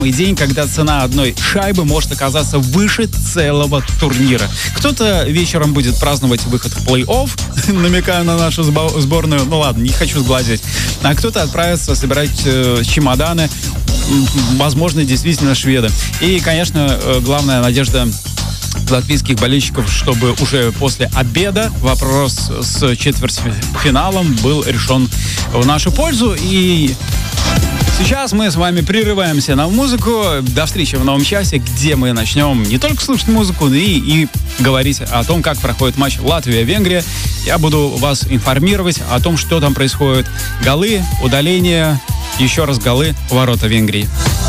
день, когда цена одной шайбы может оказаться выше целого турнира. Кто-то вечером будет праздновать выход в плей-офф, намекая на нашу сборную, ну ладно, не хочу сглазить, а кто-то отправится собирать чемоданы, возможно, действительно шведы. И, конечно, главная надежда латвийских болельщиков, чтобы уже после обеда вопрос с четвертьфиналом был решен в нашу пользу. И сейчас мы с вами прерываемся на музыку. До встречи в новом часе, где мы начнем не только слушать музыку, но и говорить о том, как проходит матч Латвия-Венгрия. Я буду вас информировать о том, что там происходит. Голы, удаления, еще раз голы, ворота Венгрии.